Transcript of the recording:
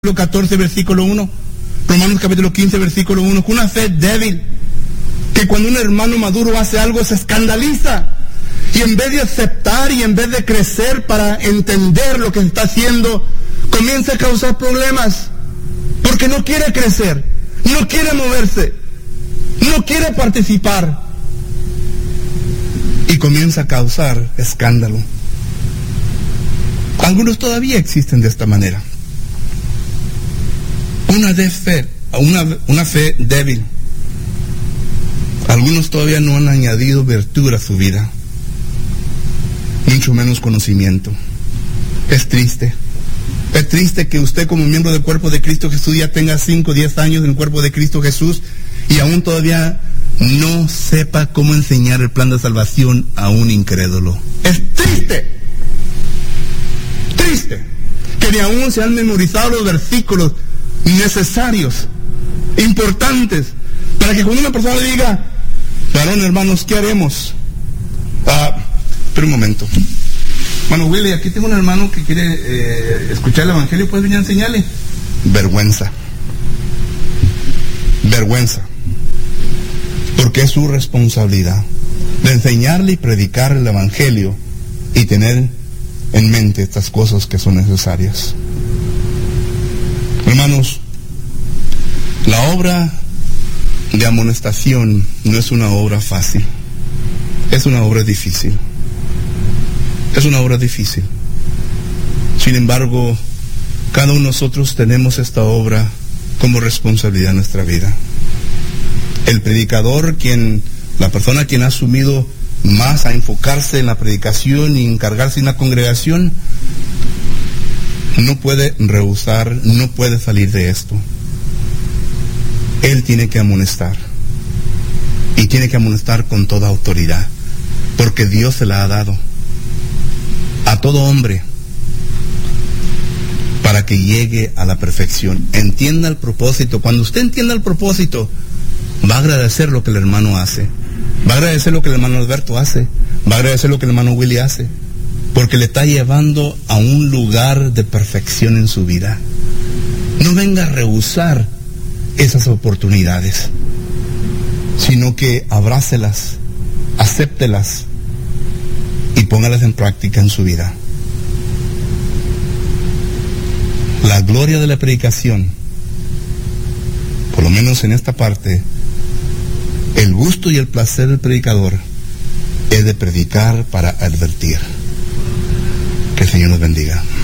capítulo 14, versículo 1. Romanos capítulo 15, versículo 1. Con una fe débil, que cuando un hermano maduro hace algo se escandaliza. Y en vez de aceptar y en vez de crecer para entender lo que está haciendo, comienza a causar problemas. Porque no quiere crecer, no quiere moverse, no quiere participar. Y comienza a causar escándalo. Algunos todavía existen de esta manera. Una fe débil. Algunos todavía no han añadido virtud a su vida, mucho menos conocimiento. Es triste. Es triste que usted, como miembro del cuerpo de Cristo Jesús, ya tenga 5 o 10 años en el cuerpo de Cristo Jesús y aún todavía no sepa cómo enseñar el plan de salvación a un incrédulo. Es triste. Triste que ni aún se han memorizado los versículos necesarios, importantes, para que cuando una persona diga, varón, hermanos, ¿qué haremos? Pero un momento. Hermano Willy, aquí tengo un hermano que quiere escuchar el evangelio, ¿puedes venir a enseñarle? Vergüenza. Vergüenza. Porque es su responsabilidad de enseñarle y predicar el evangelio y tener en mente estas cosas que son necesarias. Hermanos, la obra de amonestación no es una obra fácil, es una obra difícil. Es una obra difícil. Sin embargo, cada uno de nosotros tenemos esta obra como responsabilidad en nuestra vida. El predicador, la persona quien ha asumido más a enfocarse en la predicación y encargarse en la congregación, no puede rehusar, no puede salir de esto. Él tiene que amonestar. Y tiene que amonestar con toda autoridad, porque Dios se la ha dado a todo hombre para que llegue a la perfección. Entienda el propósito. Cuando usted entienda el propósito, va a agradecer lo que el hermano hace, va a agradecer lo que el hermano Alberto hace, va a agradecer lo que el hermano Willy hace, porque le está llevando a un lugar de perfección en su vida. No venga a rehusar esas oportunidades, sino que abrácelas, acéptelas y póngalas en práctica en su vida. La gloria de la predicación, por lo menos en esta parte, el gusto y el placer del predicador es de predicar para advertir. Que el Señor nos bendiga.